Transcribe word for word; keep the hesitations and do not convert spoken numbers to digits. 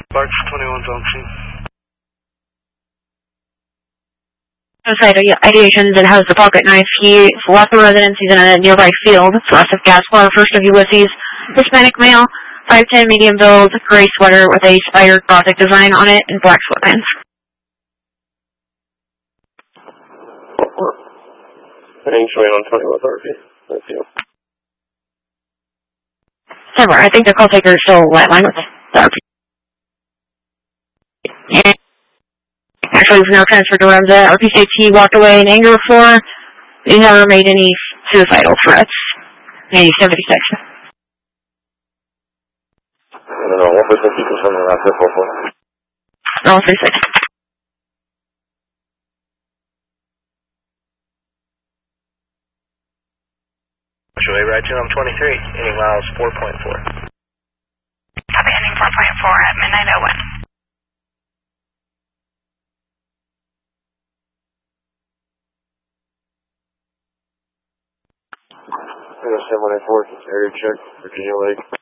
Barks twenty-one's on scene. Suicide ideation that has the pocket knife. He left the residence. He's in a nearby field. Flash of gas bar. First of Ulysses. Hispanic male. five ten, medium build. Gray sweater with a spider gothic design on it and black sweatpants. Range showing on twenty-one R P. That's you. Never. I think the call taker is still right line with the R P. Yeah. Actually, we've now transferred to Remza. R P C T walked away in anger before. He never made any suicidal threats. eighty seventy-six. I don't know, one percent people from the last four four. No, thirty-six. Show right to I'm twenty-three, ending miles four point four. Copy, ending four point four at midnight oh one. seven one eight four, area check, Virginia Lake.